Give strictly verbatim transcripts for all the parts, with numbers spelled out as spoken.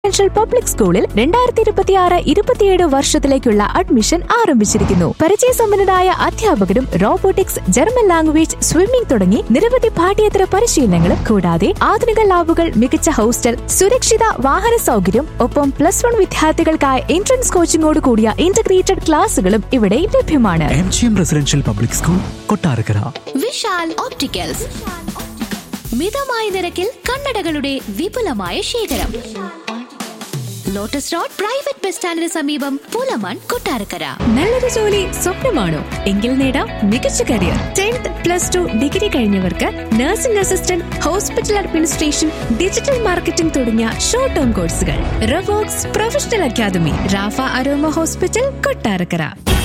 Residential public സ്കൂളിൽ രണ്ടായിരത്തി ഇരുപത്തി ആറ് ഇരുപത്തിയേഴ് വർഷത്തിലേക്കുള്ള അഡ്മിഷൻ ആരംഭിച്ചിരിക്കുന്നു. പരിചയസമ്പന്നരായ അധ്യാപകരും റോബോട്ടിക്സ്, ജർമ്മൻ ലാംഗ്വേജ്, സ്വിമ്മിംഗ് തുടങ്ങി നിരവധി പാഠ്യേതര പരിശീലനങ്ങളും കൂടാതെ ആധുനിക ലാബുകൾ, മികച്ച ഹോസ്റ്റൽ, സുരക്ഷിത വാഹന സൗകര്യം, ഒപ്പം പ്ലസ് വൺ വിദ്യാർത്ഥികൾക്കായി എൻട്രൻസ് കോച്ചിംഗോട് കൂടിയ ഇന്റഗ്രേറ്റഡ് ക്ലാസുകളും ഇവിടെ ലഭ്യമാണ്. M G M residential public school, Kottarakkara. Vishal opticals, മിതമായ നിരക്കിൽ കണ്ണടകളുടെ വിപുലമായ ശേഖരം. ലോട്ടസ് റോഡ് പ്രൈവറ്റ് ബസ് സ്റ്റാൻഡിന് സമീപം, പൂലമൺ, കൊട്ടാരക്കര. നല്ലൊരു ജോലി സ്വപ്നമാണോ? എങ്കിൽ നേടാം മികച്ച career. Tenth plus two degree കഴിഞ്ഞവർക്ക് nursing assistant, hospital administration, digital marketing തുടങ്ങിയ ഷോർട്ട് ടേം കോഴ്സുകൾ. റവോക്സ് professional academy, Rafah aroma hospital, Kottarakkara.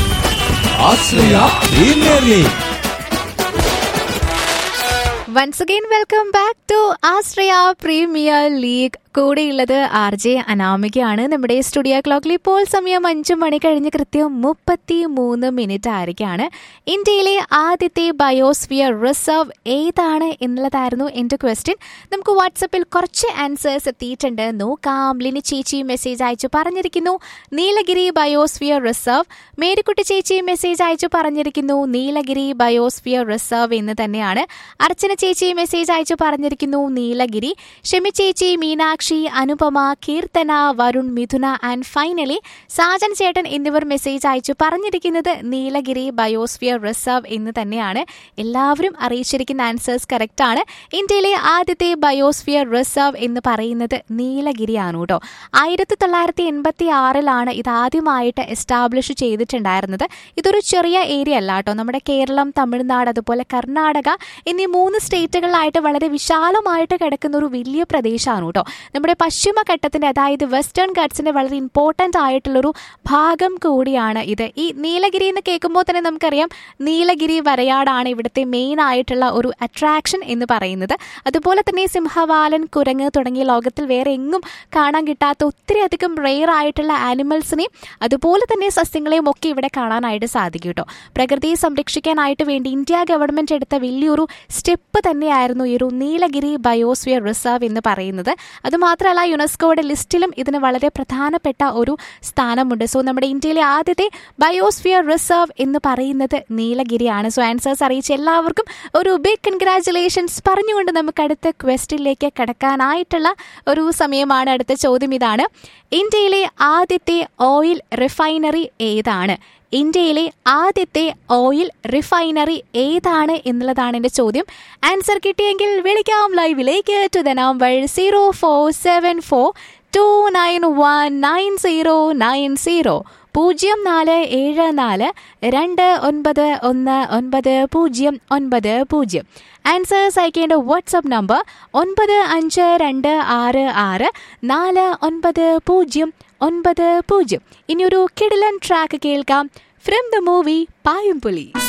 Once again, welcome back to Astraya Premier League. കൂടെയുള്ളത് ആർ ജെ അനാമികയാണ്. നമ്മുടെ സ്റ്റുഡിയോ ക്ലോക്കിൽ ഇപ്പോൾ സമയം അഞ്ചു മണി കഴിഞ്ഞ് കൃത്യം മുപ്പത്തി മൂന്ന് മിനിറ്റ് ആയിരിക്കാണ്. ഇന്ത്യയിലെ ആദ്യത്തെ ബയോസ്ഫിയർ റിസർവ് ഏതാണ് എന്നുള്ളതായിരുന്നു എൻ്റെ ക്വസ്റ്റ്യൻ. നമുക്ക് വാട്സപ്പിൽ കുറച്ച് ആൻസേഴ്സ് എത്തിയിട്ടുണ്ട്, നോക്കാം. ലിനി ചേച്ചി മെസ്സേജ് അയച്ചു പറഞ്ഞിരിക്കുന്നു നീലഗിരി ബയോസ്ഫിയർ റിസർവ്. മേരിക്കുട്ടി ചേച്ചി മെസ്സേജ് അയച്ചു പറഞ്ഞിരിക്കുന്നു നീലഗിരി ബയോസ്ഫിയർ റിസർവ് എന്ന് തന്നെയാണ്. അർച്ചന ചേച്ചി മെസ്സേജ് അയച്ചു പറഞ്ഞിരിക്കുന്നു നീലഗിരി. ഷെമി ചേച്ചി, മീനാക്ഷി, അനുപമ, കീർത്തന, വരുൺ, മിഥുന ആൻഡ് ഫൈനലി സാജൻ ചേട്ടൻ എന്നിവർ മെസ്സേജ് അയച്ചു പറഞ്ഞിരിക്കുന്നത് നീലഗിരി ബയോസ്ഫിയർ റിസർവ് എന്ന് തന്നെയാണ്. എല്ലാവരും അറിയിച്ചിരിക്കുന്ന ആൻസേഴ്സ് കറക്റ്റ് ആണ്. ഇന്ത്യയിലെ ആദ്യത്തെ ബയോസ്ഫിയർ റിസർവ് എന്ന് പറയുന്നത് നീലഗിരിയാണ് കേട്ടോ. ആയിരത്തി തൊള്ളായിരത്തി എൺപത്തി ആറിലാണ് ഇത് ആദ്യമായിട്ട് എസ്റ്റാബ്ലിഷ് ചെയ്തിട്ടുണ്ടായിരുന്നത്. ഇതൊരു ചെറിയ ഏരിയ അല്ല കേട്ടോ. നമ്മുടെ കേരളം, തമിഴ്നാട്, അതുപോലെ കർണാടക എന്നീ മൂന്ന് സ്റ്റേറ്റുകളിലായിട്ട് വളരെ വിശാലമായിട്ട് കിടക്കുന്ന ഒരു വലിയ പ്രദേശമാണ് കേട്ടോ. നമ്മുടെ പശ്ചിമഘട്ടത്തിന്റെ, അതായത് വെസ്റ്റേൺ ഘട്ട്സിന്റെ വളരെ ഇമ്പോർട്ടൻ്റ് ആയിട്ടുള്ളൊരു ഭാഗം കൂടിയാണ് ഇത്. ഈ നീലഗിരി എന്ന് കേൾക്കുമ്പോൾ തന്നെ നമുക്കറിയാം നീലഗിരി വരയാടാണ് ഇവിടുത്തെ മെയിൻ ആയിട്ടുള്ള ഒരു അട്രാക്ഷൻ എന്ന് പറയുന്നത്. അതുപോലെ തന്നെ സിംഹവാലൻ, കുരങ്ങ് തുടങ്ങിയ ലോകത്തിൽ വേറെ എങ്ങും കാണാൻ കിട്ടാത്ത ഒത്തിരി അധികം റെയർ ആയിട്ടുള്ള ആനിമൽസിനെയും അതുപോലെ തന്നെ സസ്യങ്ങളെയും ഒക്കെ ഇവിടെ കാണാനായിട്ട് സാധിക്കും കേട്ടോ. പ്രകൃതിയെ സംരക്ഷിക്കാനായിട്ട് വേണ്ടി ഇന്ത്യ ഗവൺമെന്റ് എടുത്ത വലിയൊരു സ്റ്റെപ്പ് തന്നെയായിരുന്നു ഈ ഒരു നീലഗിരി ബയോസ്ഫിയർ റിസർവ് എന്ന് പറയുന്നത്. അതുമാത്രമല്ല യുനെസ്കോയുടെ ലിസ്റ്റിലും ഇതിന് വളരെ പ്രധാനപ്പെട്ട ഒരു സ്ഥാനമുണ്ട്. സോ നമ്മുടെ ഇന്ത്യയിലെ ആദ്യത്തെ ബയോസ്ഫിയർ റിസർവ് എന്ന് പറയുന്നത് നീലഗിരിയാണ്. സോ ആൻസേഴ്സ് അറിയിച്ച എല്ലാവർക്കും ഒരു ബിഗ് കൺഗ്രാറ്റുലേഷൻസ് പറഞ്ഞുകൊണ്ട് നമുക്ക് അടുത്ത ക്വസ്റ്റ്യനിലേക്ക് കടക്കാനായിട്ടുള്ള ഒരു സമയമാണ്. അടുത്ത ചോദ്യം ഇതാണ്: ഇന്ത്യയിലെ ആദ്യത്തെ ഓയിൽ റിഫൈനറി ഏതാണ്? ഇന്ത്യയിലെ ആദ്യത്തെ ഓയിൽ റിഫൈനറി ഏതാണ് എന്നുള്ളതാണ് എൻ്റെ ചോദ്യം. ആൻസർ കിട്ടിയെങ്കിൽ വിളിക്കാം ലൈവിലേക്ക് to the number zero four seven four to nine one nine zero nine zero പൂജ്യം നാല് ഏഴ് നാല് രണ്ട് ഒൻപത് ഒന്ന് ഒൻപത് പൂജ്യം ഒൻപത് പൂജ്യം. ആൻസേഴ്സ് അയക്കേണ്ട വാട്സപ്പ് നമ്പർ ഒൻപത് അഞ്ച് രണ്ട് ആറ് ആറ് നാല് ഒൻപത് പൂജ്യം ഒൻപത് പൂജ്യം. ഇനിയൊരു കിടിലൻ ട്രാക്ക് കേൾക്കാം ഫ്രം ദ മൂവി പായുംപുലി.